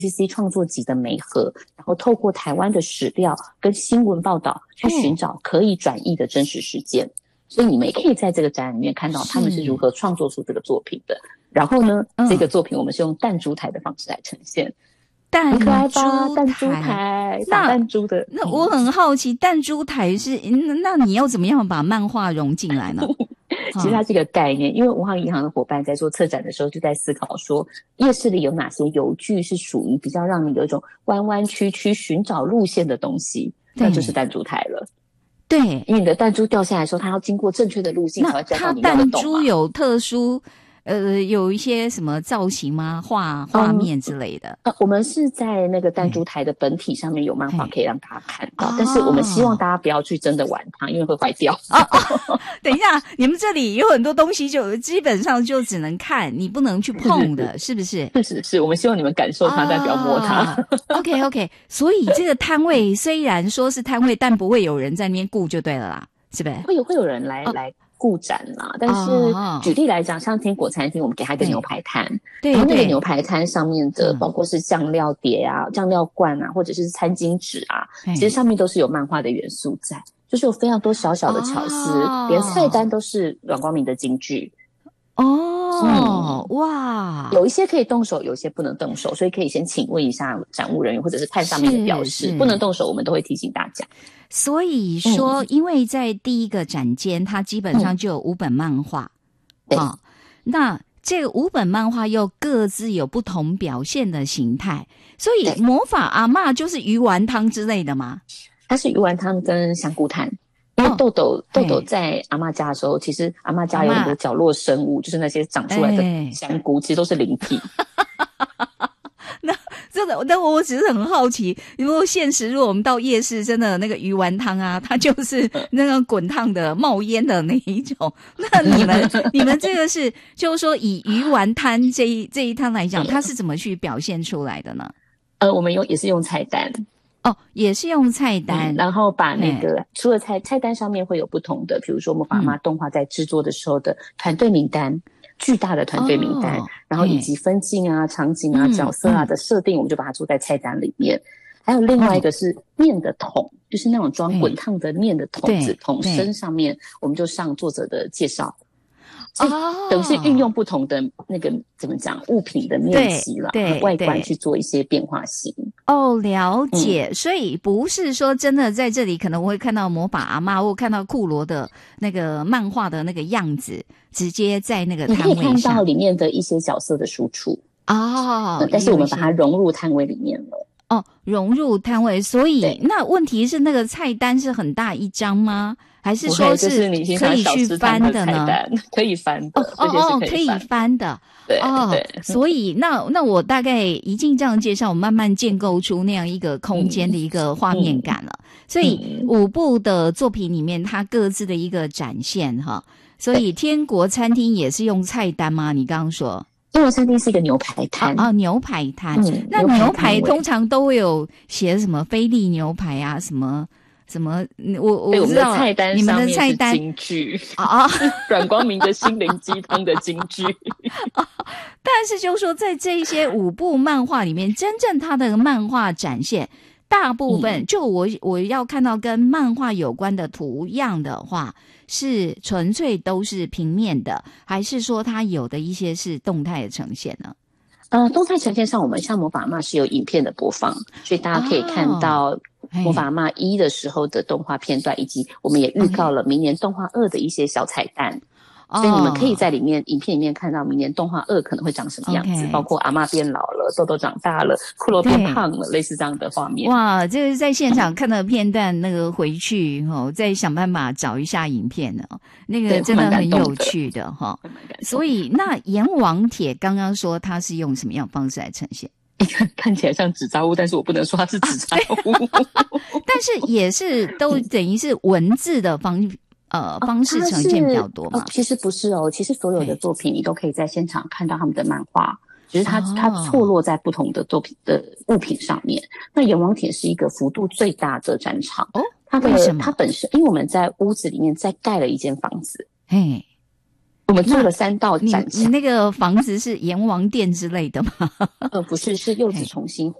TVC 创作集的媒合，然后透过台湾的史料跟新闻报道去寻找可以转译的真实事件。所以你们也可以在这个展览里面看到他们是如何创作出这个作品的。然后呢，这个作品我们是用弹珠台的方式来呈现。很可爱吧？弹珠台，打弹珠的。 那我很好奇，弹珠台是那你要怎么样把漫画融进来呢？ 其实它是一个概念，因为文化银行的伙伴在做策展的时候就在思考说，夜市里有哪些游具是属于比较让你有一种弯弯曲曲寻找路线的东西，那就是弹珠台了。 对， 因为你的弹珠掉下来的时候，它要经过正确的路径才会掉到你要的洞嘛。 弹珠有特殊有一些什么造型吗？画面之类的？ 我们是在那个弹珠台的本体上面有漫画可以让大家看到，但是我们希望大家不要去真的玩它，因为会坏掉。 等一下，你们这里有很多东西就基本上就只能看，你不能去碰的，是不是？ 是，我们希望你们感受它，但不要摸它。 OK， 所以这个摊位虽然说是摊位，但不会有人在那边顾就对了啦，是不是？ 会有人来顾展啦，但是举例来讲，像天国餐厅，我们给它一个牛排摊，然后那个牛排摊上面的包括是酱料碟啊、酱料罐啊，或者是餐巾纸啊，其实上面都是有漫画的元素在，就是有非常多小小的巧思，连菜单都是阮光明的金句。 哇， 有一些可以动手，有一些不能动手，所以可以先请问一下展务人员，或者是看上面的标示，不能动手我们都会提醒大家。 所以说因为在第一个展间它基本上就有5本漫画，那这个5本漫画又各自有不同表现的形态，所以魔法阿嬷就是鱼丸汤之类的吗？ 它是鱼丸汤跟香菇汤。因为豆豆在阿嬷家的时候，其实阿嬷家有很多角落生物，就是那些长出来的香菇其实都是灵体。 那我只是很好奇，如果现实，如果我们到夜市，真的那个鱼丸汤啊，它就是那个滚烫的冒烟的那一种。那你们这个是，就是说以鱼丸汤这一汤来讲，它是怎么去表现出来的呢？ 我们也是用菜单。 也是用菜单， 然后把那个除了菜单上面会有不同的，比如说魔法阿嬷动画在制作的时候的团队名单，巨大的团队名单，然后以及分镜啊、场景啊、角色啊的设定，我们就把它做在菜单里面。还有另外一个是面的桶，就是那种装滚烫的面的桶子，桶身上面我们就上作者的介绍。等于是运用不同的那个怎么讲物品的面积啦，外观去做一些变化型。 了解。所以不是说真的在这里可能我会看到魔法阿嬷或看到库罗的那个漫画的那个样子，直接在那个摊位上，你可以看到里面的一些角色的输出但是我们把它融入摊位里面了。 融入摊位，所以那问题是那个菜单是很大一张吗？还是说是可以去翻的呢？ 可以翻的， 可以翻的。对。所以那我大概一进这样介绍，我慢慢建构出那样一个空间的一个画面感了。所以5部的作品里面，它各自的一个展现哈。所以天国餐厅也是用菜单吗？你刚刚说。 天国餐厅是一个牛排摊牛排摊。那牛排通常都会有写什么菲力牛排啊，什么，我知道菜单你们的菜单金句阮光明的心灵鸡汤的金句。 但是就说在这些5部漫画里面，真正它的漫画展现大部分就我要看到跟漫画有关的图样的话，是纯粹都是平面的，还是说它有的一些是动态的呈现呢？ 动态呈现上，我们像魔法阿嬷是有影片的播放，所以大家可以看到魔法阿嬷1的时候的动画片段，以及我们也预告了明年动画2的一些小彩蛋。所以你们可以在影片里面看到明年动画2可能会长什么样子，包括阿嬷变老了，豆豆长大了，骷髅变胖了，类似这样的画面。 哇，这个在现场看到片段，那个回去再想办法找一下影片那个真的很有趣的所以那阎王帖刚刚说它是用什么样的方式来呈现？ 看起来像纸扎屋，但是我不能说它是纸扎屋。 但是也是都等于是文字的方式呈现比较多嘛？ 其实不是其实所有的作品你都可以在现场看到他们的漫画，只是它错落在不同的作品的物品上面。那阎王帖是一个幅度最大的展场它本身因为我们在屋子里面再盖了一间房子。 我们做了3道展你那个房子是阎王殿之类的吗？ 不是，是柚子重新